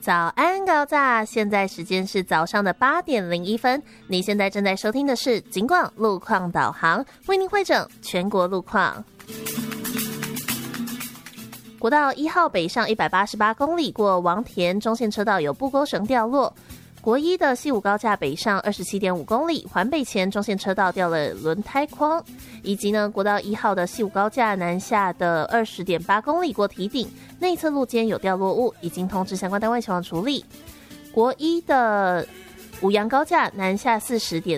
早安高炸，现在时间是早上的8点01分。你现在正在收听的是警广路况导航，为您汇整全国路况。国道1号北上188公里过王田中线车道有布钩绳掉落。国一的西武高架北上27.5公里，环北前中线车道掉了轮胎框，以及呢国道1号的西武高架南下的20.8公里过堤顶，内侧路肩有掉落物，已经通知相关单位前往处理。国一的五杨高架南下40.4